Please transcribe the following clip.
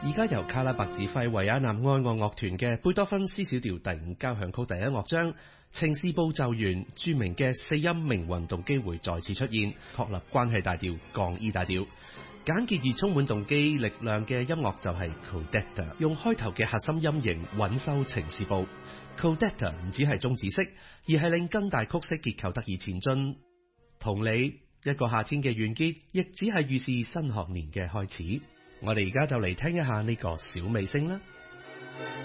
而家由卡拉伯指揮維也納愛樂樂團嘅貝多芬 C 小調第5交響曲第1樂章，呈示步奏完著名嘅4音命運動機會再次出現，確立關係大調降 E 大調。簡潔而充滿動機力量嘅音樂就係 Codetta， 用開頭嘅核心音型穩收呈示部。Codetta 唔只係終止式，而係令更大曲式結構得以前進。同理，一個夏天嘅完結，亦只係預示新學年嘅開始。我哋而家就嚟聽一下呢個小尾聲啦。